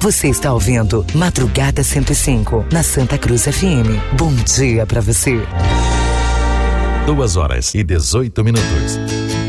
Você está ouvindo Madrugada 105, na Santa Cruz FM. Bom dia pra você. 2h18.